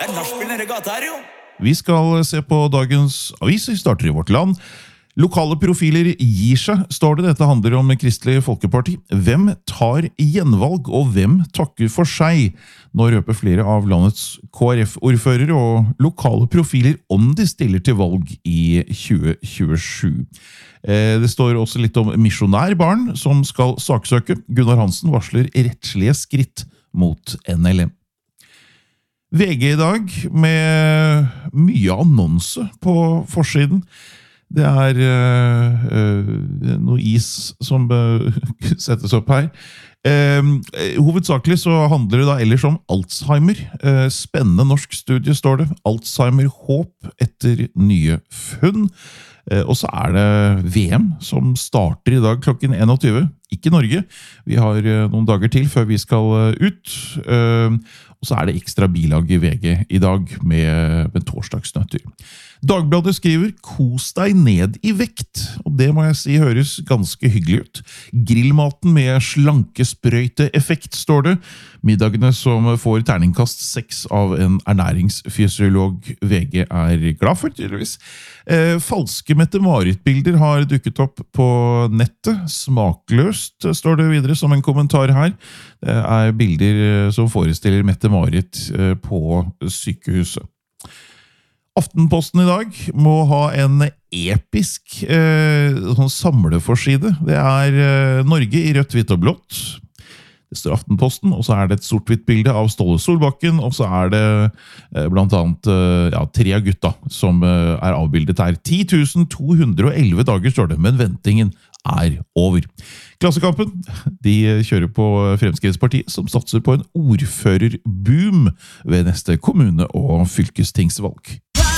Det nachspiel nede i gata her, jo. Vi skal se på dagens aviser, starter i Vårt Land. Lokale profiler gir seg, står det. Dette handler om Kristelig Folkeparti. Hvem tar gjenvalg, og hvem takker for seg? Nå røper flere av landets KrF-ordførere og lokale profiler om de stiller til valg i 2027. Det står også litt om misjonærbarn som skal saksøke. Gunnar Hansen varsler rettslige skritt mot NLM. VG i dag med mye annonse på forsiden. Det noe is som settes opp her. Hovedsakelig så handler det da ellers om Alzheimer. Spennende norsk studie, står det. Alzheimer-håp etter nye funn. Og så det VM som starter i dag klokken 21. Ikke Norge. Vi har noen dager til før vi skal ut. Og så det ekstra bilag i VG i dag med torsdagsnøtter. Dagbladet skriver «Kos deg ned i vekt», og det må jeg si høres ganske hyggelig ut. Grillmaten med slankesprøyte-effekt, står det. Middagene som får terningkast 6 av en ernæringsfysiolog VG glad for, tydeligvis. Falske Mette-Marit-bilder har dukket opp på nettet. Smakløst, står det videre som en kommentar her. Det bilder som forestiller Mette-Marit på sykehuset. Aftenposten i dag må ha en episk samleforside. Det Norge i rødt, hvitt og blått. Det står Aftenposten, og så det et sort-hvitt bilde av Ståle Solbakken, og så det blant annet 3 av gutta som avbildet her. 10.211 dager står det, men ventingen over. Klassekampen, de kjører på Fremskrittspartiet, som satser på en ordførerboom ved neste kommune- og fylkestingsvalg.